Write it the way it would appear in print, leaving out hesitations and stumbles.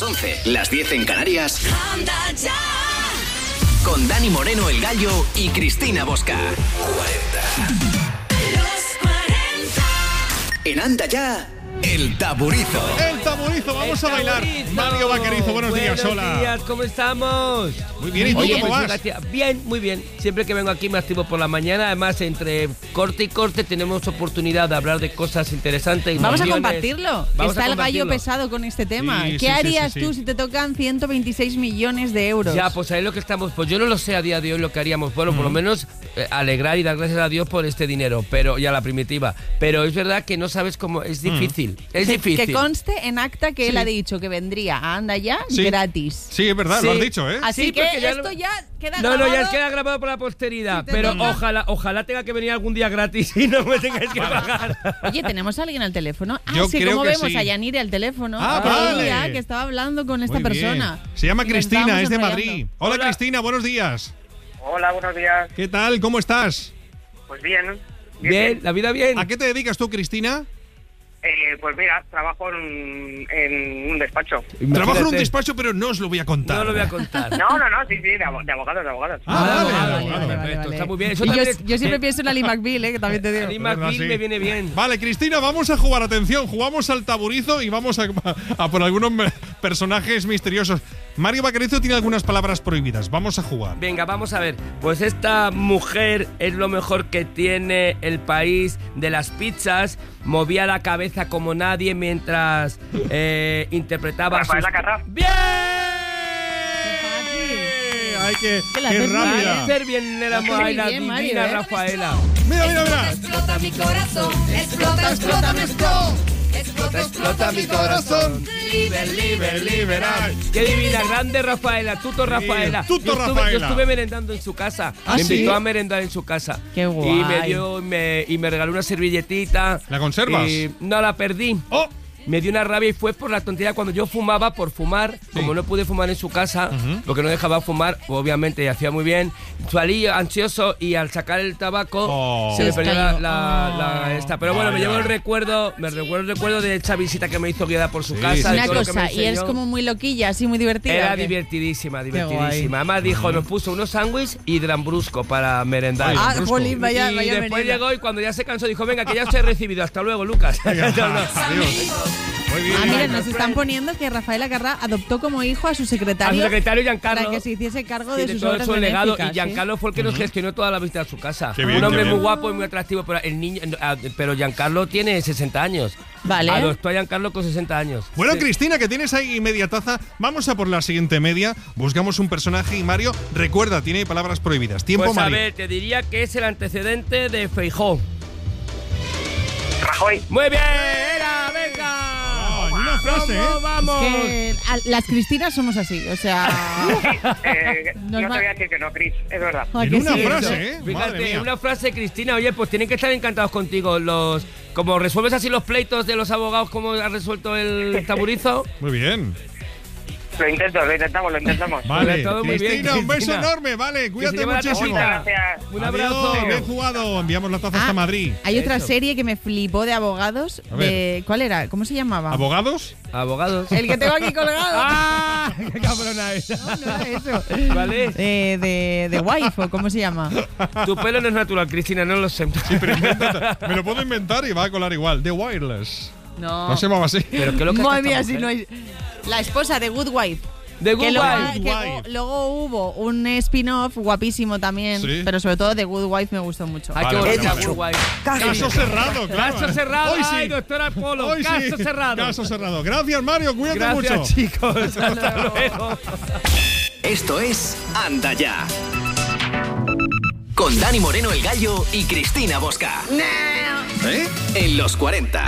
11, las 10 en Canarias. Anda ya. Con Dani Moreno, el Gallo, y Cristina Bosca. 40. En Anda ya, el taburizo. El taburizo, vamos a bailar. Mario Vaquerizo, buenos días, hola. Buenos días, ¿cómo estamos? Muy bien, ¿y tú cómo vas? Bien, muy bien. Siempre que vengo aquí me activo por la mañana. Además, entre corte y corte tenemos oportunidad de hablar de cosas interesantes. Vamos a compartirlo. Está el gallo pesado con este tema. Sí, ¿Qué harías tú si te tocan 126 millones de euros? Ya, pues ahí es lo que estamos. Pues yo no lo sé a día de hoy lo que haríamos. Bueno, por lo menos alegrar y dar gracias a Dios por este dinero, pero ya la primitiva. Pero es verdad que no sabes cómo. Es difícil. Es difícil. Que conste en acta que él ha dicho que vendría a Anda Ya gratis. Sí, es verdad, lo has dicho, ¿eh? Así que esto ya queda grabado. No, ya queda grabado por la posteridad. Pero ojalá tenga que venir algún día gratis y no me tengáis que pagar. Oye, ¿tenemos a alguien al teléfono? Yo sí, creo como que vemos sí. a Yanire al teléfono. Vale. Que estaba hablando con esta Muy bien. persona. Se llama Y nos Cristina, estábamos es de enrollando. Madrid. Hola, Cristina, buenos días. Hola, buenos días. ¿Qué tal? ¿Cómo estás? Pues bien. Bien, la vida bien. ¿A qué te dedicas tú, Cristina? Pues mira, trabajo en un despacho. Trabajo en un despacho, pero no os lo voy a contar. No lo voy a contar. No, sí, de abogados. Vale. Perfecto, está muy bien. Eso Y también yo siempre pienso en Ali McBeal, que también te digo. Ali ¿Verdad, McBeal sí? me viene bien. Vale, Cristina, vamos a jugar. Atención, jugamos al taburizo y vamos a por algunos personajes misteriosos. Mario Vaquerizo tiene algunas palabras prohibidas. Vamos a jugar. Venga, vamos a ver. Pues esta mujer es lo mejor que tiene el país de las pizzas. Movía la cabeza como nadie mientras interpretaba Rafaela Carrà. ¡Bien! Ay, qué la haces muy rabia. Hacer bien la Muy María bien, Mario, divina ¿eh? Rafaela. Mira. Explota mi corazón, explota mi Explota mi corazón. Liberar. Qué divina, grande Rafaela, tuto Rafaela. tuto Yo Rafaela. estuve merendando en su casa. ¿Ah, Me sí? invitó a merendar en su casa. Qué guay. Y me regaló una servilletita. ¿La conservas? Y no la perdí. ¡Oh! Me dio una rabia y fue por la tontería cuando yo fumaba por fumar. Como no pude fumar en su casa, porque no dejaba fumar, obviamente hacía muy bien. Salí ansioso y al sacar el tabaco se me perdió esta. Pero bueno, me llevo el recuerdo de esa visita que me hizo guiada por su casa. Una todo lo que me cosa, y eres enseñó. como muy loquilla, así muy divertida. Era ¿o qué? divertidísima. guay. Además dijo, nos puso unos sándwiches y Drambrusco para merendar. Ay, Ah, Brusco. jolín, vaya y después merienda. llegó y cuando ya se cansó dijo, venga, que ya os he recibido. Hasta luego, Lucas. Adiós. Muy bien. Mira, nos están poniendo que Rafaela Carrà adoptó como hijo a su A secretario, su secretario Giancarlo. para que se hiciese cargo Sí, de de sus todo obras su legado. Y benéficas, Giancarlo fue el que nos gestionó toda la visita a su casa. Qué bien, un hombre qué muy bien. guapo y muy atractivo, pero el niño, pero Giancarlo tiene 60 años. Vale. Adoptó a Giancarlo con 60 años. Bueno, Sí. Cristina, que tienes ahí media taza, vamos a por la siguiente media. Buscamos un personaje y Mario, recuerda, tiene palabras prohibidas. Tiempo, Pues a Mario. ver, te diría que es el antecedente de Feijóo. Rajoy. Muy bien, era, venga. Ah, en una frase, ¿eh? Vamos. Que las Cristinas somos así, o sea… No te voy a decir que no, Cris, es verdad. ¿a En que una sí? frase, ¿eh? Madre Fíjate, mía. una frase, Cristina, oye, pues tienen que estar encantados contigo. Como resuelves así los pleitos de los abogados, como ha resuelto el taburizo. Muy bien. Lo intentamos. Vale, todo muy bien, Cristina, un beso Cristina. enorme, vale, Que se cuídate lleva la muchísimo. tacita. Gracias. Un Adiós, abrazo. bien jugado. Enviamos la taza hasta Madrid. Hay otra Eso. serie que me flipó de abogados. A ver. De, ¿cuál era? ¿Cómo se llamaba? ¿Abogados? Abogados. El que tengo aquí colgado. ¡Ah! ¡Qué cabrona esa! No era eso. ¿Vale? De Wife, ¿o cómo se llama? Tu pelo no es natural, Cristina, no lo sé. Pero invéntate. Me lo puedo inventar y va a colar igual. The Wireless. No. No se llamaba así. Pero qué loca Madre está mía, esta si no mujer. hay… La esposa de Good Wife. The Good Que luego, Wife. Good Wife. luego hubo un spin-off guapísimo también, Sí. pero sobre todo The Good Wife me gustó mucho. Ay, qué Vale, bonita, vale. Good Wife. Caso cerrado, claro. Caso cerrado. Hoy sí. Ay, doctora Polo. Hoy sí. Caso cerrado. Caso cerrado. Gracias, Mario. Cuídate Gracias, mucho. chicos. Hasta luego. Esto es Anda Ya. Con Dani Moreno, el Gallo, y Cristina Bosca. En los 40.